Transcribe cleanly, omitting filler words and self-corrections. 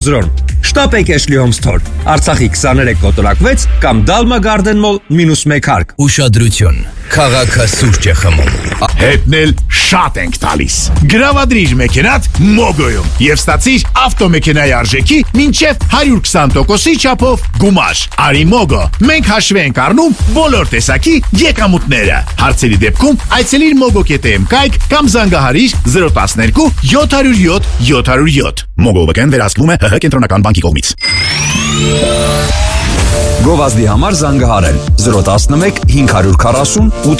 Կորզրոն։ Շտապեք Ashley Home Store, Արցախի 23 կոտորակ 6 կամ Dalma Garden Mall -1 հարկ։ Ուշադրություն, քաղաքը սուրճ է խմում։ Հետնել շատ ենք տալիս։ Գրավադրիր մեքենատ Մոգոյում եւ ստացիր ավտոմեքենայի արժեքի մինչեւ 120%-ի չափով գումար։ Արի Մոգո, մենք հաշվի ենք առնում բոլոր տեսակի եկամուտները։ Հարցերի դեպքում այցելիր mogo.am կայք կամ զանգահարիր 012 707 707։ Մոգովական վերահսկվում է ՀՀ կենտրոնական բանկի կողմից։ Գովազդի համար զանգահարել 011 540